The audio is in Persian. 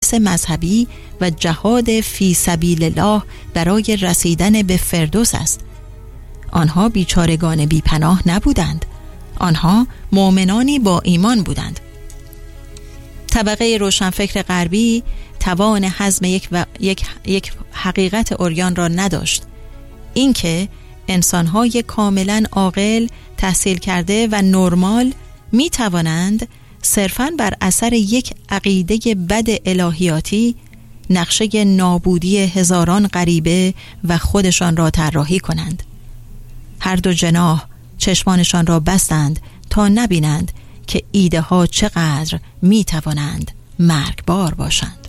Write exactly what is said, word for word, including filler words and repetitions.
مبارز مذهبی و جهاد فی سبیل الله برای رسیدن به فردوس است. آنها بیچارگان بیپناه نبودند، آنها مؤمنانی با ایمان بودند. طبقه روشنفکر غربی توان هضم یک, و... یک... یک حقیقت عریان را نداشت، اینکه انسان‌های کاملاً عاقل، تحصیل کرده و نرمال می توانند صرفاً بر اثر یک عقیده بد الهیاتی نقشه نابودی هزاران غریبه و خودشان را طراحی کنند. هر دو جناح چشمانشان را بستند تا نبینند که ایده ها چقدر می توانند مرگبار باشند.